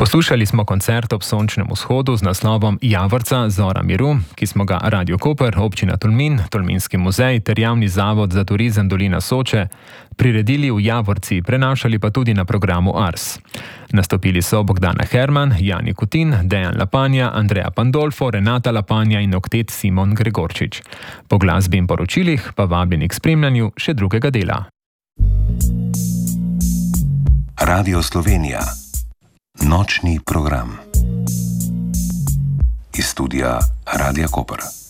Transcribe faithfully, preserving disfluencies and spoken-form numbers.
Poslušali smo koncert ob sončnem vzhodu z naslovom Javorca Zora miru, ki smo ga Radio Koper, Občina Tolmin, Tolminski muzej ter Javni zavod za turizem Dolina Soče priredili v Javorci, prenašali pa tudi na programu Ars. Nastopili so Bogdana Herman, Jani Kutin, Dejan Lapanja, Andreja Pandolfo, Renata Lapanja in oktet Simon Gregorčič. Po glasbi in poročilih pa vabljeni k spremljanju še drugega dela. Radio Slovenija. Nočni program. Iz studia Radia Koper.